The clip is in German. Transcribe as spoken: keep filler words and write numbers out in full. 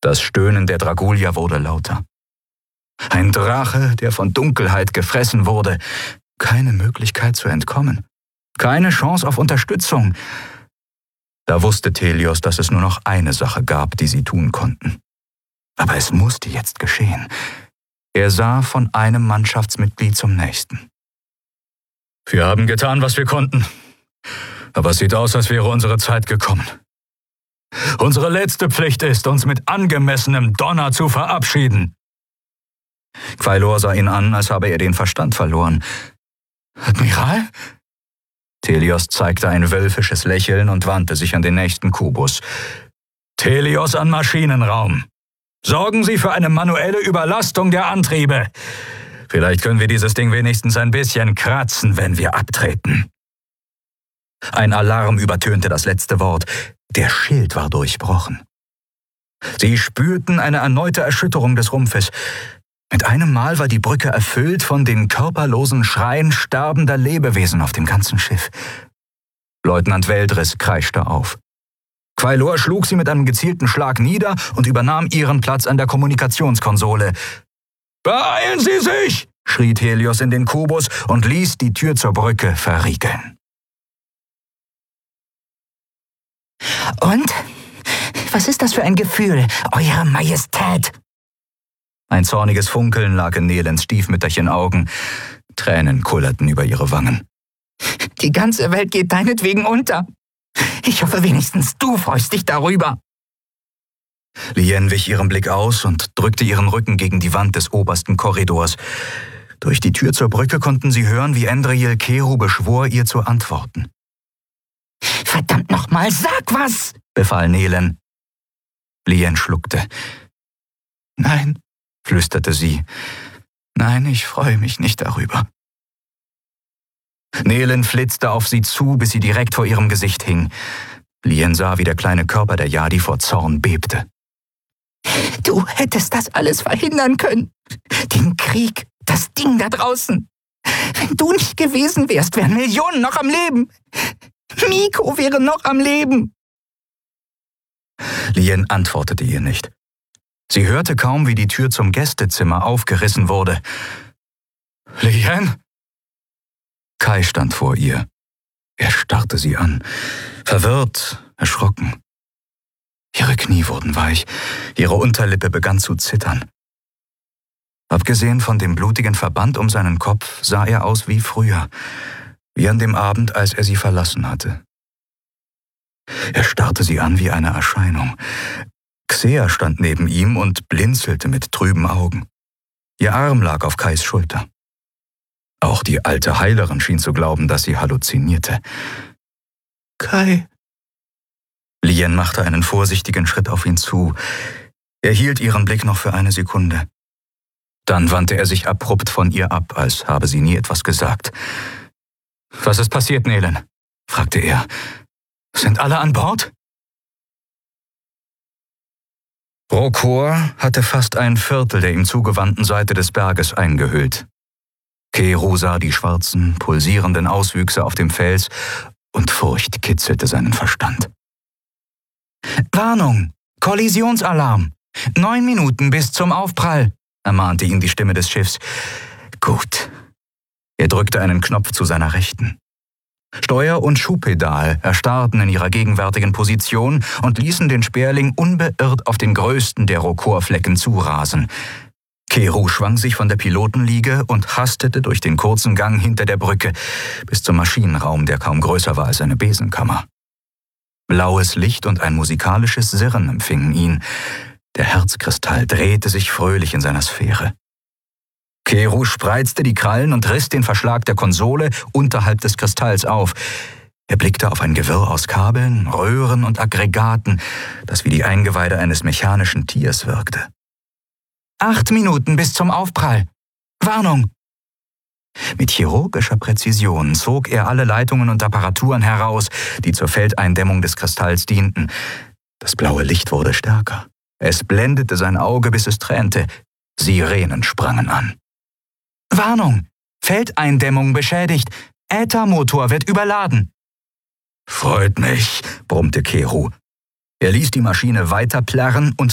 Das Stöhnen der Dragulier wurde lauter. Ein Drache, der von Dunkelheit gefressen wurde. Keine Möglichkeit zu entkommen. Keine Chance auf Unterstützung. Da wusste Thelios, dass es nur noch eine Sache gab, die sie tun konnten. Aber es musste jetzt geschehen. Er sah von einem Mannschaftsmitglied zum nächsten. Wir haben getan, was wir konnten. Aber es sieht aus, als wäre unsere Zeit gekommen. Unsere letzte Pflicht ist, uns mit angemessenem Donner zu verabschieden. Quailor sah ihn an, als habe er den Verstand verloren. Admiral? Thelios zeigte ein wölfisches Lächeln und wandte sich an den nächsten Kubus. Thelios an Maschinenraum. Sorgen Sie für eine manuelle Überlastung der Antriebe. Vielleicht können wir dieses Ding wenigstens ein bisschen kratzen, wenn wir abtreten. Ein Alarm übertönte das letzte Wort. Der Schild war durchbrochen. Sie spürten eine erneute Erschütterung des Rumpfes. Mit einem Mal war die Brücke erfüllt von den körperlosen Schreien sterbender Lebewesen auf dem ganzen Schiff. Leutnant Veldris kreischte auf. Quailor schlug sie mit einem gezielten Schlag nieder und übernahm ihren Platz an der Kommunikationskonsole. »Beeilen Sie sich!« schrie Thelios in den Kubus und ließ die Tür zur Brücke verriegeln. Und? Was ist das für ein Gefühl, Eure Majestät? Ein zorniges Funkeln lag in Nelens Stiefmütterchen-Augen. Tränen kullerten über ihre Wangen. Die ganze Welt geht deinetwegen unter. Ich hoffe wenigstens, du freust dich darüber. Lien wich ihrem Blick aus und drückte ihren Rücken gegen die Wand des obersten Korridors. Durch die Tür zur Brücke konnten sie hören, wie Endriel Keru beschwor, ihr zu antworten. »Verdammt nochmal, sag was!« befahl Nelen. Lien schluckte. »Nein«, flüsterte sie. »Nein, ich freue mich nicht darüber.« Nelen flitzte auf sie zu, bis sie direkt vor ihrem Gesicht hing. Lien sah, wie der kleine Körper der Yadi vor Zorn bebte. »Du hättest das alles verhindern können. Den Krieg, das Ding da draußen. Wenn du nicht gewesen wärst, wären Millionen noch am Leben. Miko wäre noch am Leben.« Lien antwortete ihr nicht. Sie hörte kaum, wie die Tür zum Gästezimmer aufgerissen wurde. »Lien?« Kai stand vor ihr. Er starrte sie an, verwirrt, erschrocken. Ihre Knie wurden weich, ihre Unterlippe begann zu zittern. Abgesehen von dem blutigen Verband um seinen Kopf sah er aus wie früher, wie an dem Abend, als er sie verlassen hatte. Er starrte sie an wie eine Erscheinung. Xea stand neben ihm und blinzelte mit trüben Augen. Ihr Arm lag auf Kais Schulter. Auch die alte Heilerin schien zu glauben, dass sie halluzinierte. »Kai!« Lien machte einen vorsichtigen Schritt auf ihn zu. Er hielt ihren Blick noch für eine Sekunde. Dann wandte er sich abrupt von ihr ab, als habe sie nie etwas gesagt. »Was ist passiert, Nelen?« fragte er. »Sind alle an Bord?« Rokor hatte fast ein Viertel der ihm zugewandten Seite des Berges eingehüllt. Keru sah die schwarzen, pulsierenden Auswüchse auf dem Fels und Furcht kitzelte seinen Verstand. »Warnung! Kollisionsalarm! Neun Minuten bis zum Aufprall!« ermahnte ihn die Stimme des Schiffs. »Gut.« Er drückte einen Knopf zu seiner Rechten. Steuer- und Schubpedal erstarrten in ihrer gegenwärtigen Position und ließen den Sperling unbeirrt auf den größten der Rokor-Flecken zurasen. Keru schwang sich von der Pilotenliege und hastete durch den kurzen Gang hinter der Brücke bis zum Maschinenraum, der kaum größer war als eine Besenkammer. Blaues Licht und ein musikalisches Sirren empfingen ihn. Der Herzkristall drehte sich fröhlich in seiner Sphäre. Keru spreizte die Krallen und riss den Verschlag der Konsole unterhalb des Kristalls auf. Er blickte auf ein Gewirr aus Kabeln, Röhren und Aggregaten, das wie die Eingeweide eines mechanischen Tiers wirkte. »Acht Minuten bis zum Aufprall! Warnung!« Mit chirurgischer Präzision zog er alle Leitungen und Apparaturen heraus, die zur Feldeindämmung des Kristalls dienten. Das blaue Licht wurde stärker. Es blendete sein Auge, bis es tränte. Sirenen sprangen an. »Warnung! Feldeindämmung beschädigt! Äthermotor wird überladen!« »Freut mich«, brummte Keru. Er ließ die Maschine weiter plärren und